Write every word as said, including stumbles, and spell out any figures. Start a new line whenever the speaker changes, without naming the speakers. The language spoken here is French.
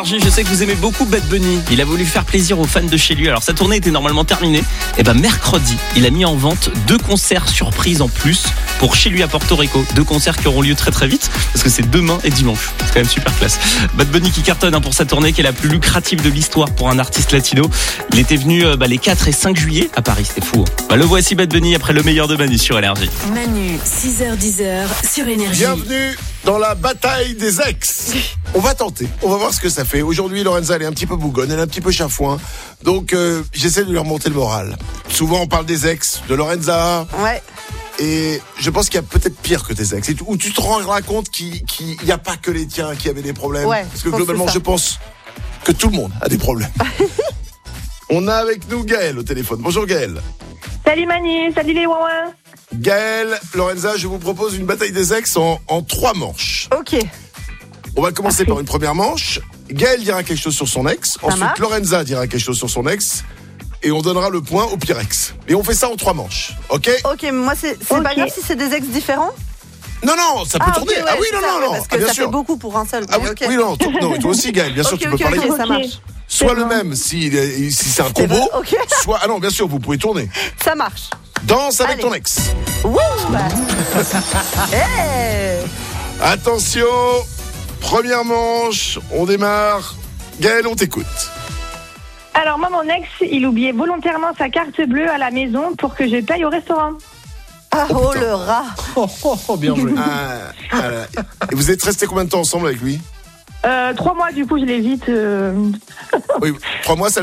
Je sais que vous aimez beaucoup Bad Bunny. Il a voulu faire plaisir aux fans de chez lui. Alors sa tournée était normalement terminée. Et ben mercredi, il a mis en vente deux concerts surprises en plus pour chez lui à Porto Rico. Deux concerts qui auront lieu très très vite parce que c'est demain et dimanche. C'est quand même super classe. Bad Bunny qui cartonne hein, pour sa tournée qui est la plus lucrative de l'histoire pour un artiste latino. Il était venu euh, bah, les quatre et cinq juillet à Paris. C'était fou. Hein. Bah, le voici Bad Bunny après le meilleur de Manu sur Énergie.
Manu, six heures dix sur Énergie.
Bienvenue dans la bataille des ex. On va tenter, on va voir ce que ça fait. Aujourd'hui, Lorenza, elle est un petit peu bougonne, elle est un petit peu chafouin. Donc, euh, j'essaie de lui remonter le moral. Souvent, on parle des ex, de Lorenza.
Ouais.
Et je pense qu'il y a peut-être pire que tes ex. Et où tu te rendras compte qu'il n'y a pas que les tiens qui avaient des problèmes.
Ouais,
Parce que globalement, je pense que tout le monde a des problèmes. On a avec nous Gaël au téléphone. Bonjour Gaël.
Salut Manu, salut les ouin.
Gaël, Lorenza, je vous propose une bataille des ex en, en trois manches.
Ok.
On va commencer par une première manche. Gaël dira quelque chose sur son ex.
Ça
Ensuite,
marche.
Lorenza dira quelque chose sur son ex. Et on donnera le point au pire ex. Et on fait ça en trois manches. Ok ?
Ok, moi c'est c'est
Ok.
pas grave si c'est des ex différents.
Non, non, ça peut
Ah, ok,
tourner.
ouais,
ah oui,
c'est
non,
ça,
non,
ouais,
non.
parce que
ah, bien
ça
sûr.
fait beaucoup pour un seul.
Ah
mais
oui,
ok.
oui, non, toi, non, et toi aussi, Gaël, bien sûr,
Ok,
tu peux
ok,
parler.
ok, ça
Ok.
marche.
Soit
C'est
le
bon.
même si, si c'est un
C'est
combo.
bon, ok.
Soit, ah non, bien sûr, vous pouvez tourner.
Ça marche.
Danse avec
Allez.
ton ex.
Wouh bah. Hey.
Attention, première manche, on démarre. Gaël, on t'écoute.
Alors moi mon ex, il oubliait volontairement sa carte bleue à la maison pour que je paye au restaurant.
Ah
Oh,
oh,
putain.
le rat.
Oh, oh, oh bien joué.
Ah, voilà. Et vous êtes restés combien de temps ensemble avec lui ?
Euh, trois mois du coup je l'ai vite. euh,
Oui, trois mois, ça